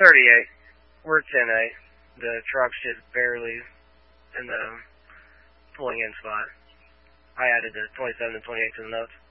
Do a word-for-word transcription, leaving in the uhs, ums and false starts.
thirty-eight. We're ten eight. The truck's just barely in the pulling in spot. I added the twenty-seven and twenty-eight to the notes.